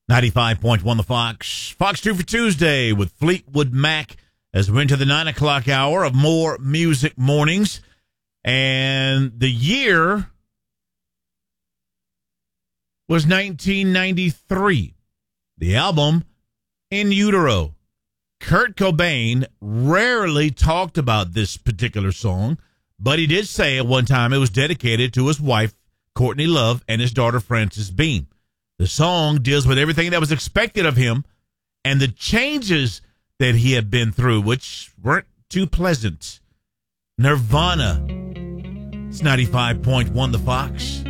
95.1 The Fox. Fox 2 for Tuesday with Fleetwood Mac as we're into the 9 o'clock hour of More Music Mornings. And the year was 1993. The album, In Utero. Kurt Cobain rarely talked about this particular song, but he did say at one time it was dedicated to his wife, Courtney Love, and his daughter, Frances Bean. The song deals with everything that was expected of him and the changes that he had been through, which weren't too pleasant. Nirvana. It's 95.1 The Fox.